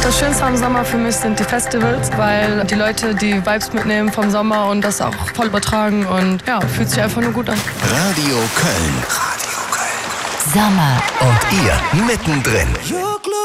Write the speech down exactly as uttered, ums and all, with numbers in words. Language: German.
Das Schönste am Sommer für mich sind die Festivals, weil die Leute die Vibes mitnehmen vom Sommer und das auch voll übertragen und ja, fühlt sich einfach nur gut an. Radio Köln. Radio Köln. Sommer. Und ihr mittendrin.